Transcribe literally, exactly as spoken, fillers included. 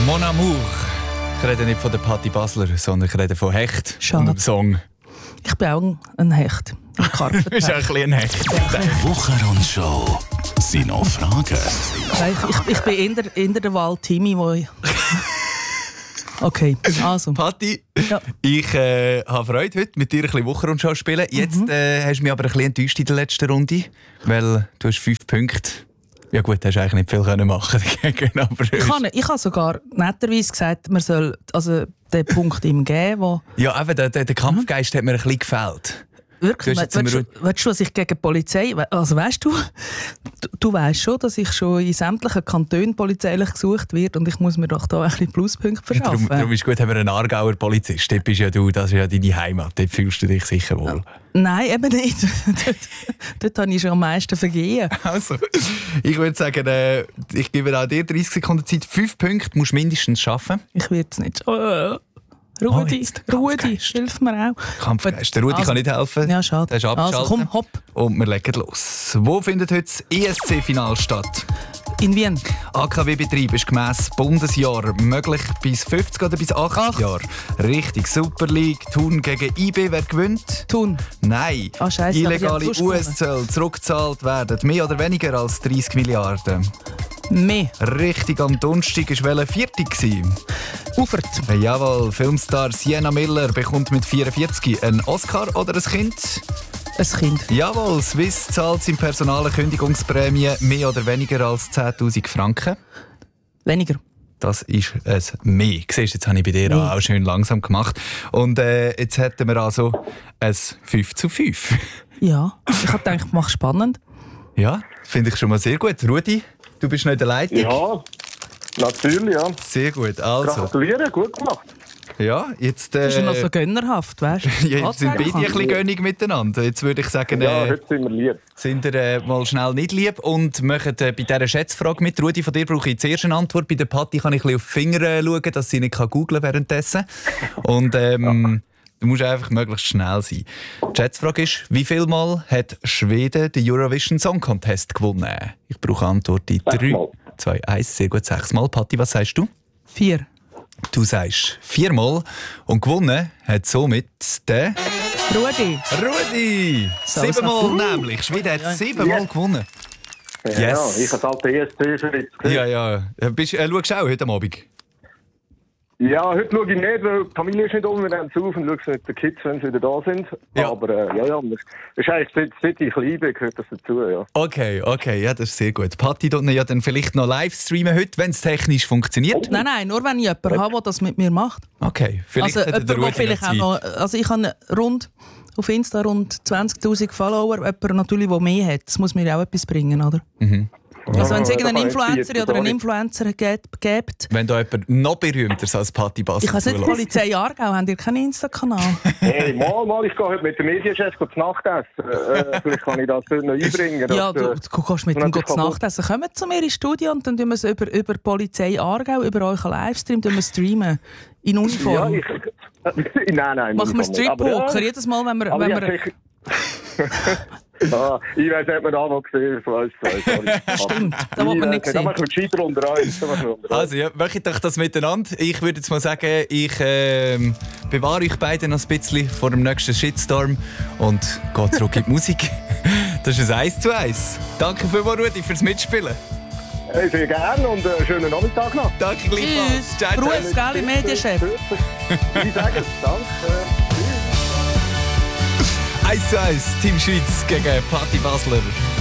Mon Amour. Ich rede nicht von der Patti Basler, sondern ich rede von Hecht. Schade. Und dem Song. Ich bin auch ein Hecht. Ein Du bist auch ein bisschen ein Hecht. Wochenrundshow. Sind noch Fragen? Ich, ich, ich bin in der, in der Wahl Timmy, wo ich... Okay, also. Patti, Ja. ich äh, habe Freude, heute mit dir ein bisschen Wochenrundschau zu spielen. Jetzt Mhm. äh, hast du mich aber ein bisschen enttäuscht in der letzten Runde, weil du hast fünf Punkte. Ja gut, hast eigentlich nicht viel können machen dagegen, aber Ich habe, ich habe sogar netterweise gesagt, man soll also den Punkt ihm geben, wo... ja, eben, der, der, der Kampfgeist hat mir ein bisschen gefehlt. Wirklich, Du hast willst, jetzt willst, willst du, dass ich gegen die Polizei... Also weißt du, du, du weißt schon, dass ich schon in sämtlichen Kantonen polizeilich gesucht werde und ich muss mir doch da ein bisschen Pluspunkte verschaffen. Darum, darum ist gut, haben wir einen Aargauer Polizist. Dort bist ja du, das ist ja deine Heimat. Dort fühlst du dich sicher wohl. Nein, eben nicht. dort, dort habe ich schon am meisten vergeben. Also, ich würde sagen, äh, ich gebe auch dir dreißig Sekunden Zeit. Fünf Punkte musst du mindestens schaffen. Ich werde es nicht. Oh, Rudi, Oh, jetzt, Rudi, Kampfgeist. hilf mir auch. Kampfgeist. Der Rudi Also- kann nicht helfen. Ja, schade. Der ist abgeschaltet. Also komm, hopp. Und wir legen los. Wo findet heute das E S C-Final statt? In Wien. A K W-Betrieb ist gemäss Bundesjahr möglich bis fünfzig oder bis achtzig Ach. Jahre. Richtig, Super League, Thun gegen I B, wer gewinnt? Thun. Nein, Ah, scheisse, aber die illegale haben sonst U S-Zölle zurückgezahlt werden. Mehr oder weniger als dreißig Milliarden. Mehr. Richtig, am Donnerstag war vierzig. Ufert. Jawohl, Filmstar Sienna Miller bekommt mit vierundvierzig einen Oscar oder ein Kind? Ein Kind. Jawohl, Swiss zahlt seinem Personal eine Kündigungsprämie mehr oder weniger als zehntausend Franken. Weniger. Das ist ein Mehr. Siehst du, jetzt habe ich bei dir Mehr. auch schön langsam gemacht. Und äh, jetzt hätten wir also ein fünf zu fünf. Ja. Ich habe gedacht, ich mache spannend. Ja, finde ich schon mal sehr gut. Rudi, du bist noch in der Leitung? Ja, natürlich, ja. Sehr gut. Also, Gratuliere, gut gemacht. ja, jetzt, äh, Das ist ja noch so gönnerhaft, weißt du? ja, jetzt sind beide ein bisschen gönnig miteinander. Jetzt würde ich sagen, Ja, äh, heute sind wir lieb. sind wir äh, mal schnell nicht lieb und machen äh, bei dieser Schätzfrage mit. Rudi, von dir brauche ich zuerst eine Antwort. Bei der Patti kann ich ein bisschen auf die Finger äh, schauen, dass sie nicht googlen kann währenddessen. Und ähm, du musst einfach möglichst schnell sein. Die Schätzfrage ist, wie viel Mal hat Schweden den Eurovision Song Contest gewonnen? Ich brauche Antwort in drei, Sechsmal. zwei, eins, sehr gut, sechsmal. Patti, was sagst du? Vier. Du sagst viermal und gewonnen hat somit der Rudi. Rudi! So, Siebenmal so. nämlich. Schweden hat siebenmal gewonnen. Ja, Yes. ich habe halt E S C-Schritt Ja, ja. Bist, äh, schaust du auch heute Abend? Ja, heute schaue ich nicht, weil die Familie ist nicht um. Wir nehmen es auf und schauen es mit den Kids, wenn sie wieder da sind. Ja. Aber äh, ja, ja, das ist eigentlich seit, seit ich klein bin, gehört das dazu, ja. Okay, okay, ja, das ist sehr gut. Patti tut ja dann vielleicht noch live streamen heute, wenn es technisch funktioniert. Nein, nein, nur wenn ich jemanden habe, der das mit mir macht. Okay, vielleicht Also hat der jemand, der Rudi vielleicht noch auch Zeit. noch... Also ich habe rund... Auf Insta rund zwanzigtausend Follower. Jemand natürlich, der mehr hat. Das muss mir auch etwas bringen, oder? Mhm. Also wenn es Ja, irgendeinen da kann ich Influencer jetzt oder einen nicht. Influencer gibt, gibt Wenn da jemand noch berühmter als Patti Basler ich weiß nicht, zulässt. Polizei Aargau, habt ihr keinen Insta-Kanal? Hey, mal, mal, ich gehe heute mit dem Medienchef zu Nacht essen. Äh, vielleicht kann ich das heute noch einbringen. Ja, dass, du, äh, du kannst mit und dem dann zu Nacht essen. Kommt zu mir ins Studio und dann tun wir es über, über Polizei Aargau, über euren Livestream tun wir streamen. In Ja, Uniform. ich... nein, nein. Machen wir nicht. Aber ja, Strip-Poker jedes Mal, wenn wir... Aber Wenn ja, wir sicher. ah, ich weiß nicht, man da mal gesehen hat. Stimmt, da will man nicht Da sehen. machen wir gescheiter unter uns. Da machen wir unter uns. Also, ja, macht doch das miteinander. Ich würde jetzt mal sagen, ich ähm, bewahre euch beide noch ein bisschen vor dem nächsten Shitstorm und gehe zurück in die Musik. Das ist ein eins zu eins. Danke vielmals, Rudi, fürs Mitspielen. Hey, sehr gerne und einen schönen Nachmittag noch. Danke gleichfalls. Tschüss. Ciao, ciao. Gruß, gell, Medienchef. Ich sage es, danke. eins zu eins, Team Schweiz gegen Patti Basler.